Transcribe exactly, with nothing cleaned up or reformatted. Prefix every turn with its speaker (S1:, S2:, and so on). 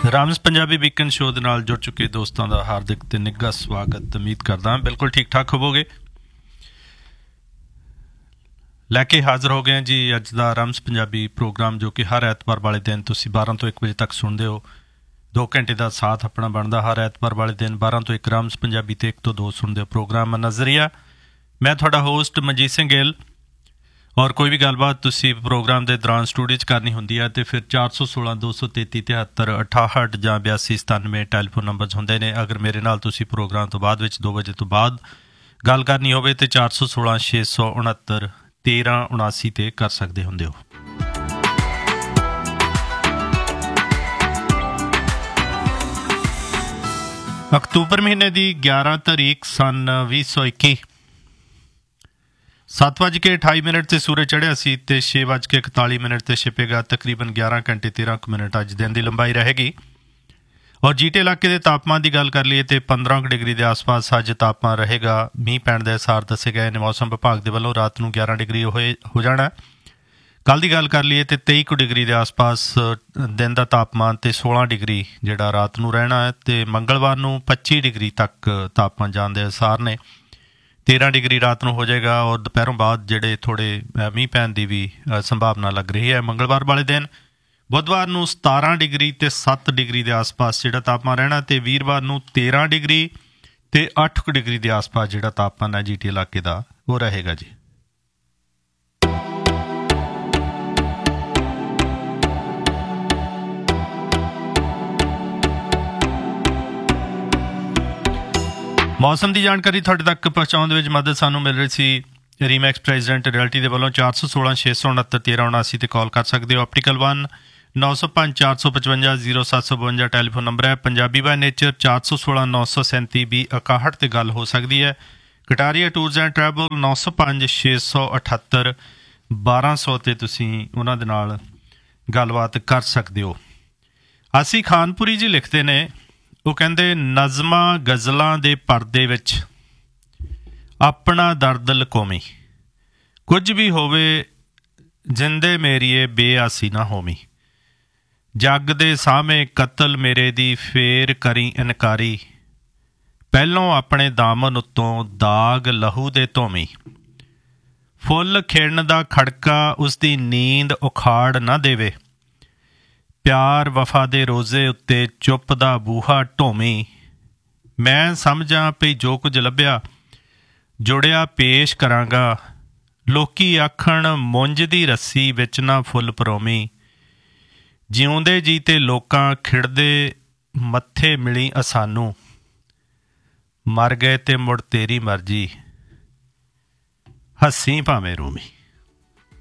S1: ਰਾਮਸ Punjabi weekend show ਦੇ ਨਾਲ ਜੁੜ ਚੁੱਕੇ ਦੋਸਤਾਂ ਦਾ ਹਾਰਦਿਕ ਤੇ ਨਿੱਘਾ ਸਵਾਗਤ ਉਮੀਦ ਕਰਦਾ ਹਾਂ ਬਿਲਕੁਲ ਠੀਕ ਠਾਕ ਹੋਵੋਗੇ। ਲੈ ਕੇ ਹਾਜ਼ਰ ਹੋ ਗਏ ਜੀ ਅੱਜ ਦਾ ਰਾਮਸ ਪੰਜਾਬੀ ਪ੍ਰੋਗਰਾਮ, ਜੋ ਕਿ ਹਰ ਐਤਵਾਰ ਵਾਲੇ ਦਿਨ ਤੁਸੀਂ ਬਾਰਾਂ ਤੋਂ ਇੱਕ ਵਜੇ ਤੱਕ ਸੁਣਦੇ ਹੋ। ਦੋ ਘੰਟੇ ਦਾ ਸਾਥ ਆਪਣਾ ਬਣਦਾ ਹਰ ਐਤਵਾਰ ਵਾਲੇ ਦਿਨ ਬਾਰਾਂ ਤੋਂ ਇੱਕ ਰਾਮਸ ਪੰਜਾਬੀ ਤੇ ਇੱਕ ਤੋਂ ਦੋ ਸੁਣਦੇ ਹੋ ਪ੍ਰੋਗਰਾਮ ਨਜ਼ਰੀਆ। ਮੈਂ ਤੁਹਾਡਾ ਹੋਸਟ ਮਨਜੀਤ ਸਿੰਘ ਗਿੱਲ। ਔਰ ਕੋਈ ਵੀ ਗੱਲਬਾਤ ਤੁਸੀਂ ਪ੍ਰੋਗਰਾਮ ਦੇ ਦੌਰਾਨ ਸਟੂਡੀਓ 'ਚ ਕਰਨੀ ਹੁੰਦੀ ਹੈ ਤੇ ਫਿਰ ਚਾਰ ਸੌ ਸੋਲਾਂ ਦੋ ਸੌ ਤੇਤੀ ਤਿਹੱਤਰ ਅਠਾਹਠ ਜਾਂ ਬਿਆਸੀ ਸਤਾਨਵੇਂ ਟੈਲੀਫੋਨ ਨੰਬਰਸ ਹੁੰਦੇ ਨੇ। ਅਗਰ ਮੇਰੇ ਨਾਲ ਤੁਸੀਂ ਪ੍ਰੋਗਰਾਮ ਤੋਂ ਬਾਅਦ ਵਿੱਚ ਦੋ ਵਜੇ ਤੋਂ ਬਾਅਦ ਗੱਲ ਕਰਨੀ ਹੋਵੇ ਤਾਂ ਚਾਰ ਸੌ ਸੋਲਾਂ ਛੇ ਸੌ ਉਣਹੱਤਰ ਤੇਰਾਂ ਉਣਾਸੀ 'ਤੇ ਕਰ ਸਕਦੇ ਹੁੰਦੇ ਹੋ। ਅਕਤੂਬਰ ਮਹੀਨੇ ਦੀ ਗਿਆਰਾਂ ਤਾਰੀਖ ਸਨ ਵੀਹ ਸੌ ਇੱਕੀ ਸੱਤ ਵੱਜ ਕੇ ਅਠਾਈ ਮਿੰਟ 'ਤੇ ਸੂਰਜ ਚੜ੍ਹਿਆ ਸੀ ਅਤੇ ਛੇ ਵੱਜ ਕੇ ਇਕਤਾਲੀ ਮਿੰਟ 'ਤੇ ਛਿਪੇਗਾ। ਤਕਰੀਬਨ ਗਿਆਰਾਂ ਘੰਟੇ ਤੇਰਾਂ ਕੁ ਮਿੰਟ ਅੱਜ ਦਿਨ ਦੀ ਲੰਬਾਈ ਰਹੇਗੀ। ਔਰ ਜੀਟੇ ਇਲਾਕੇ ਦੇ ਤਾਪਮਾਨ ਦੀ ਗੱਲ ਕਰ ਲਈਏ ਤਾਂ ਪੰਦਰਾਂ ਕੁ ਡਿਗਰੀ ਦੇ ਆਸ-ਪਾਸ ਅੱਜ ਤਾਪਮਾਨ ਰਹੇਗਾ। ਮੀਂਹ ਪੈਣ ਦੇ ਅਸਾਰ ਦੱਸੇ ਗਏ ਨੇ ਮੌਸਮ ਵਿਭਾਗ ਦੇ ਵੱਲੋਂ। ਰਾਤ ਨੂੰ ਗਿਆਰਾਂ ਡਿਗਰੀ ਹੋਏ ਹੋ ਜਾਣਾ। ਕੱਲ੍ਹ ਦੀ ਗੱਲ ਕਰ ਲਈਏ ਤਾਂ ਤੇਈ ਕੁ ਡਿਗਰੀ ਦੇ ਆਸ-ਪਾਸ ਦਿਨ ਦਾ ਤਾਪਮਾਨ ਅਤੇ ਸੋਲਾਂ ਡਿਗਰੀ ਜਿਹੜਾ ਰਾਤ ਨੂੰ ਰਹਿਣਾ ਹੈ। ਅਤੇ ਮੰਗਲਵਾਰ ਨੂੰ ਪੱਚੀ ਡਿਗਰੀ ਤੱਕ ਤਾਪਮਾਨ ਜਾਣ ਦੇ ਅਸਾਰ ਨੇ। ਤੇਰਾਂ ਡਿਗਰੀ ਰਾਤ ਨੂੰ ਹੋ ਜਾਏਗਾ ਔਰ ਦੁਪਹਿਰੋਂ ਬਾਅਦ ਜਿਹੜੇ ਥੋੜ੍ਹੇ ਮੀਂਹ ਪੈਣ ਦੀ ਵੀ ਸੰਭਾਵਨਾ ਲੱਗ ਰਹੀ ਹੈ। ਮੰਗਲਵਾਰ ਵਾਲੇ ਦਿਨ ਬੁੱਧਵਾਰ ਨੂੰ ਸਤਾਰਾਂ ਡਿਗਰੀ ਅਤੇ ਸੱਤ ਡਿਗਰੀ ਦੇ ਆਸ-ਪਾਸ ਜਿਹੜਾ ਤਾਪਮਾਨ ਰਹਿਣਾ ਅਤੇ ਵੀਰਵਾਰ ਨੂੰ ਤੇਰਾਂ ਡਿਗਰੀ ਅਤੇ ਅੱਠ ਕੁ ਡਿਗਰੀ ਦੇ ਆਸ-ਪਾਸ ਜਿਹੜਾ ਤਾਪਮਾਨ ਹੈ ਜੀ ਟੀ ਇਲਾਕੇ ਦਾ ਉਹ ਰਹੇਗਾ ਜੀ। ਮੌਸਮ ਦੀ ਜਾਣਕਾਰੀ ਤੁਹਾਡੇ ਤੱਕ ਪਹੁੰਚਾਉਣ ਦੇ ਵਿੱਚ ਮਦਦ ਸਾਨੂੰ ਮਿਲ ਰਹੀ ਸੀ ਰੀਮੈਕਸ ਪ੍ਰੈਜ਼ੀਡੈਂਟ ਰਿਐਲਟੀ ਦੇ ਵੱਲੋਂ। ਚਾਰ ਸੌ ਸੋਲਾਂ ਛੇ ਸੌ ਉਣਹੱਤਰ ਤੇਰਾਂ ਉਣਾਸੀ 'ਤੇ ਕਾਲ ਕਰ ਸਕਦੇ ਹੋ। ਆਪਟੀਕਲ ਵਨ ਨੌ ਸੌ ਪੰਜ ਚਾਰ ਸੌ ਪਚਵੰਜਾ ਜ਼ੀਰੋ ਸੱਤ ਸੌ ਬਵੰਜਾ ਟੈਲੀਫੋਨ ਨੰਬਰ ਹੈ। ਪੰਜਾਬੀ ਬਾਏ ਨੇਚਰ ਚਾਰ ਸੌ ਸੋਲਾਂ ਨੌ ਸੌ ਸੈਂਤੀ ਵੀਹ ਇਕਾਹਠ 'ਤੇ ਗੱਲ ਹੋ ਸਕਦੀ ਹੈ। ਕਟਾਰੀਆ ਟੂਰਸ ਐਂਡ ਟਰੈਵਲ ਨੌ ਸੌ ਪੰਜ ਛੇ ਸੌ ਅਠੱਤਰ ਬਾਰਾਂ ਸੌ 'ਤੇ ਤੁਸੀਂ ਉਹਨਾਂ ਦੇ ਨਾਲ ਗੱਲਬਾਤ ਕਰ ਸਕਦੇ ਹੋ। ਅਸੀਂ ਖਾਨਪੁਰੀ ਜੀ ਲਿਖਦੇ ਨੇ, ਉਹ ਕਹਿੰਦੇ ਨਜ਼ਮਾਂ ਗਜ਼ਲਾਂ ਦੇ ਪਰਦੇ ਵਿੱਚ ਆਪਣਾ ਦਰਦ ਲਕੋਮੀ, ਕੁਝ ਵੀ ਹੋਵੇ ਜਿੰਦੇ ਮੇਰੀਏ ਬੇਆਸੀ ਨਾ ਹੋਵੀਂ, ਜੱਗ ਦੇ ਸਾਹਮਣੇ ਕਤਲ ਮੇਰੇ ਦੀ ਫੇਰ ਕਰੀ ਇਨਕਾਰੀ, ਪਹਿਲੋਂ ਆਪਣੇ ਦਾਮਨ ਉੱਤੋਂ ਦਾਗ ਲਹੂ ਦੇ ਧੋਵੀਂ, ਫੁੱਲ ਖਿੜਨ ਦਾ ਖੜਕਾ ਉਸਦੀ ਨੀਂਦ ਉਖਾੜ ਨਾ ਦੇਵੇ, ਪਿਆਰ ਵਫਾ ਦੇ ਰੋਜ਼ੇ ਉੱਤੇ ਚੁੱਪ ਦਾ ਬੂਹਾ ਢੋਵੀਂ, ਮੈਂ ਸਮਝਾਂ ਪਈ ਜੋ ਕੁਝ ਲੱਭਿਆ ਜੁੜਿਆ ਪੇਸ਼ ਕਰਾਂਗਾ, ਲੋਕੀ ਆਖਣ ਮੁੰਜ ਦੀ ਰੱਸੀ ਵਿੱਚ ਨਾ ਫੁੱਲ ਪਰੋਵੀਂ, ਜਿਉਂਦੇ ਜੀ ਤੇ ਲੋਕਾਂ ਖਿੜਦੇ ਮੱਥੇ ਮਿਲੀ ਅਸਾਨੂੰ, ਮਰ ਗਏ ਤੇ ਮੁੜ ਤੇਰੀ ਮਰਜ਼ੀ, ਹੱਸੀ ਭਾਵੇਂ ਰੋਵੀਂ।